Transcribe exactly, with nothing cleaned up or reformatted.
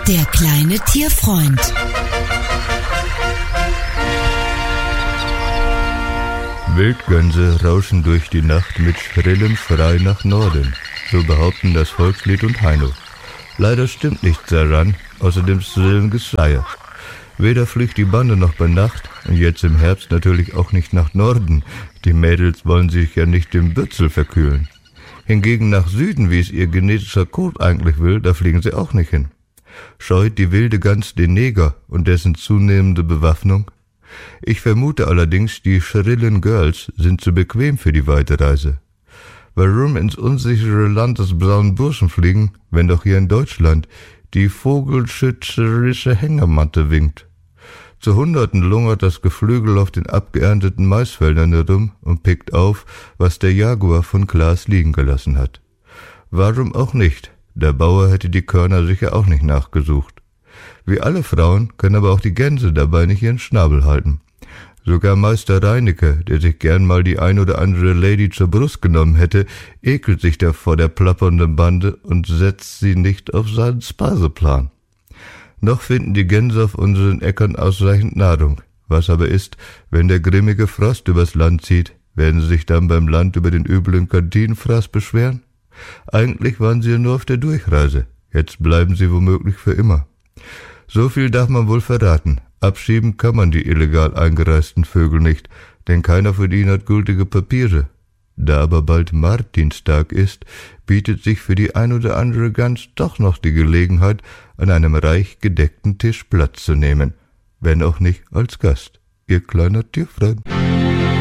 Der kleine Tierfreund. Wildgänse rauschen durch die Nacht mit schrillem Schrei nach Norden, so behaupten das Volkslied und Heino. Leider stimmt nichts daran, außer dem schrillen Geschreier. Weder fliegt die Bande noch bei Nacht und jetzt im Herbst natürlich auch nicht nach Norden. Die Mädels wollen sich ja nicht im Bürzel verkühlen. Hingegen nach Süden, wie es ihr genetischer Code eigentlich will, da fliegen sie auch nicht hin. Scheut die wilde Gans den Neger und dessen zunehmende Bewaffnung? Ich vermute allerdings, die schrillen Girls sind zu bequem für die weite Reise. Warum ins unsichere Land des braunen Burschen fliegen, wenn doch hier in Deutschland die vogelschützerische Hängematte winkt? Zu Hunderten lungert das Geflügel auf den abgeernteten Maisfeldern herum und pickt auf, was der Jaguar von Klaas liegen gelassen hat. Warum auch nicht? Der Bauer hätte die Körner sicher auch nicht nachgesucht. Wie alle Frauen können aber auch die Gänse dabei nicht ihren Schnabel halten. Sogar Meister Reinecke, der sich gern mal die ein oder andere Lady zur Brust genommen hätte, ekelt sich da vor der plappernden Bande und setzt sie nicht auf seinen Speiseplan. Noch finden die Gänse auf unseren Äckern ausreichend Nahrung. Was aber ist, wenn der grimmige Frost übers Land zieht? Werden sie sich dann beim Land über den üblen Kantinenfraß beschweren? Eigentlich waren sie ja nur auf der Durchreise. Jetzt bleiben sie womöglich für immer. So viel darf man wohl verraten. Abschieben kann man die illegal eingereisten Vögel nicht, denn keiner von ihnen hat gültige Papiere. Da aber bald Martinstag ist, bietet sich für die ein oder andere Gans doch noch die Gelegenheit, an einem reich gedeckten Tisch Platz zu nehmen, wenn auch nicht als Gast. Ihr kleiner Tierfreund.